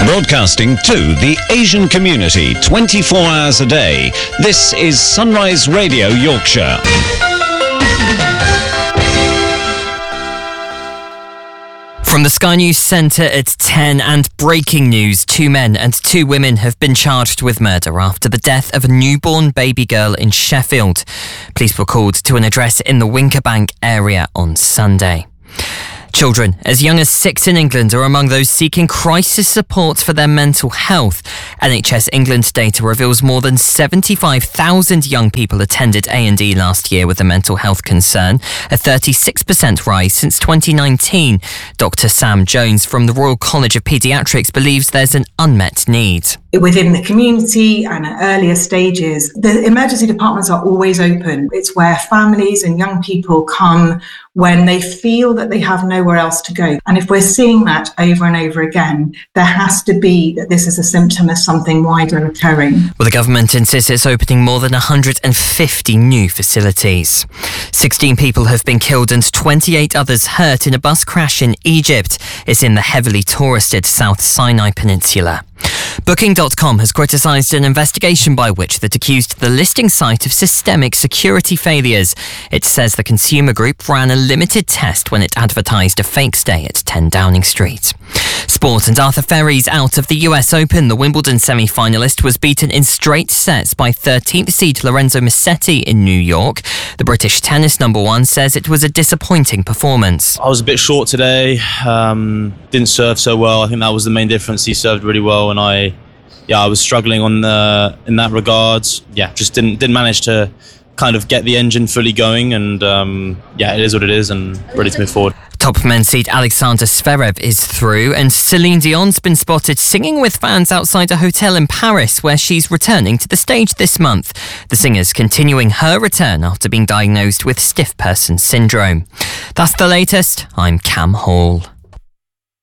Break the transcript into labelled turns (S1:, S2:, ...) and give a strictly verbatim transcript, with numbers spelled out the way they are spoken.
S1: Broadcasting to the Asian community twenty-four hours a day, this is Sunrise Radio Yorkshire.
S2: From the Sky News Centre at ten, and breaking news, two men and two women have been charged with murder after the death of a newborn baby girl in Sheffield. Police were called to an address in the Winkerbank area on Sunday. Children as young as six in England are among those seeking crisis support for their mental health. N H S England data reveals more than seventy-five thousand young people attended A and E last year with a mental health concern, a thirty-six percent rise since twenty nineteen. Doctor Sam Jones from the Royal College of Paediatrics believes there's an unmet need.
S3: Within the community and at earlier stages, the emergency departments are always open. It's where families and young people come when they feel that they have nowhere else to go. And if we're seeing that over and over again, there has to be that this is a symptom of something wider occurring.
S2: Well, the government insists it's opening more than one hundred fifty new facilities. sixteen people have been killed and twenty-eight others hurt in a bus crash in Egypt. It's in the heavily touristed South Sinai Peninsula. Booking dot com has criticised an investigation by which that accused the listing site of systemic security failures. It says the consumer group ran a limited test when it advertised a fake stay at ten Downing Street. Sport, and Arthur Ferry's out of the U S Open. The Wimbledon semi-finalist was beaten in straight sets by thirteenth seed Lorenzo Musetti in New York. The British tennis number one says it was a disappointing performance.
S4: I was a bit short today, um, didn't serve so well. I think that was the main difference. He served really well, and I, yeah, I was struggling on the, in that regard. Yeah, just didn't didn't manage to kind of get the engine fully going, and um, yeah, it is what it is, and ready to move forward.
S2: Top men's seed Alexander Zverev is through, and Celine Dion's been spotted singing with fans outside a hotel in Paris, where she's returning to the stage this month. The singer's continuing her return after being diagnosed with stiff person syndrome. That's the latest. I'm Cam Hall.